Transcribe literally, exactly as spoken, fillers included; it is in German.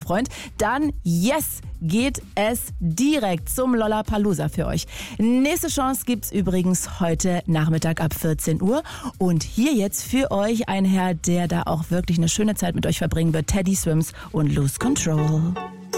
Freund, dann yes, geht es direkt zum Lollapalooza für euch. Nächste Chance gibt's übrigens heute Nachmittag ab vierzehn Uhr. Und hier jetzt für euch ein Herr, der da auch wirklich eine schöne Zeit mit euch verbringen wird. Teddy Swims und Lose Control.